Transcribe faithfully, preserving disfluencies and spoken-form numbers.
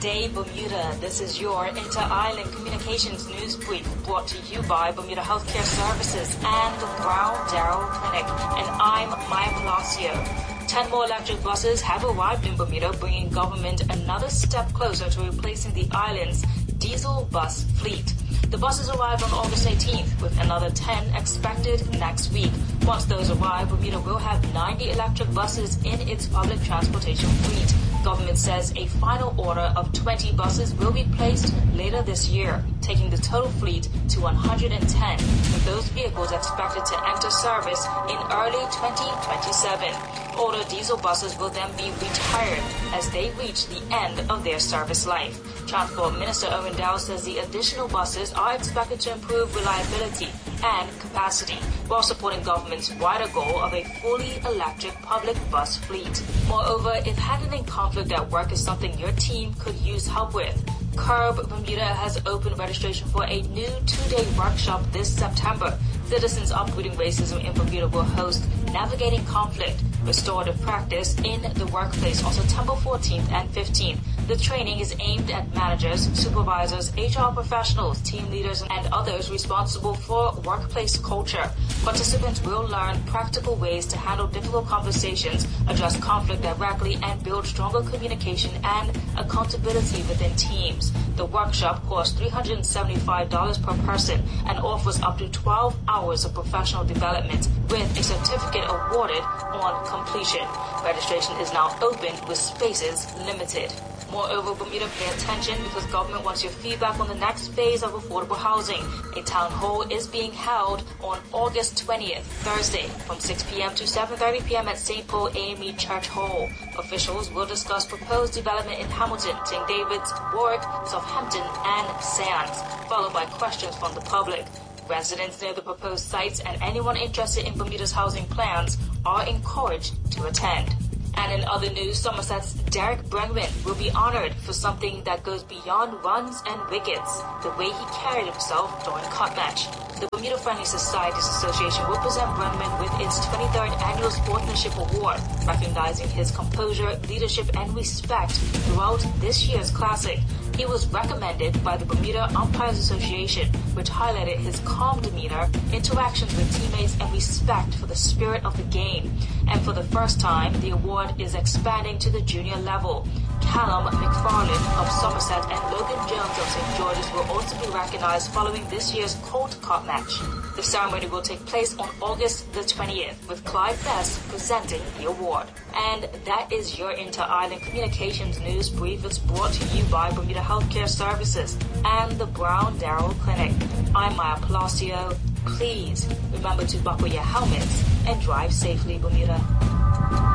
day, Bermuda. This is your Inter-Island Communications News Brief brought to you by Bermuda Healthcare Services and the Brown Darrow Clinic. And I'm Maya Palacio. Ten more electric buses have arrived in Bermuda, bringing government another step closer to replacing the island's diesel bus fleet. The buses arrived on August eighteenth, with another ten expected next week. Once those arrive, Bermuda will have ninety electric buses in its public transportation fleet. Government says a final order of twenty buses will be placed later this year, taking the total fleet to one hundred ten, with those vehicles expected to enter service in early twenty twenty-seven. Older diesel buses will then be retired as they reach the end of their service life. Transport Minister Owen Dow says the additional buses are expected to improve reliability and capacity while supporting government's wider goal of a fully electric public bus fleet. Moreover, if handling conflict at work is something your team could use help with, Curb Bermuda has opened registration for a new two-day workshop this September. Citizens Uprooting Racism in Bermuda will host Navigating Conflict, Restorative Practice in the Workplace on September fourteenth and fifteenth. The training is aimed at managers, supervisors, H R professionals, team leaders, and others responsible for workplace culture. Participants will learn practical ways to handle difficult conversations, address conflict directly, and build stronger communication and accountability within teams. The workshop costs three hundred seventy-five dollars per person and offers up to twelve hours of professional development with a certificate awarded on completion. Registration is now open with spaces limited. Moreover, Bermuda, pay attention because government wants your feedback on the next phase of affordable housing. A town hall is being held on August twentieth, Thursday, from six p.m. to seven thirty p.m. at Saint Paul A M E Church Hall. Officials will discuss proposed development in Hamilton, Saint David's, Warwick, Southampton, and Sands, followed by questions from the public. Residents near the proposed sites and anyone interested in Bermuda's housing plans are encouraged to attend. And in other news, Somerset's Derek Bregman will be honored for something that goes beyond runs and wickets, the way he carried himself during cut match. The Bermuda Friendly Societies Association will present Bregman with its twenty-third Annual Sportsmanship Award, recognizing his composure, leadership, and respect throughout this year's Classic. He was recommended by the Bermuda Umpires Association, which highlighted his calm demeanor, interactions with teammates, and respect for the spirit of the game. And for the first time, the award is expanding to the junior level. Callum McFarlane of Somerset and Logan Jones of Saint George's will also be recognized following this year's Colt Cup match. The ceremony will take place on August the twentieth, with Clive Best presenting the award. And that is your Inter-Island Communications News Brief. It's brought to you by Bermuda Healthcare Services and the Brown Darrow Clinic. I'm Maya Palacio. Please remember to buckle your helmets and drive safely, Bermuda.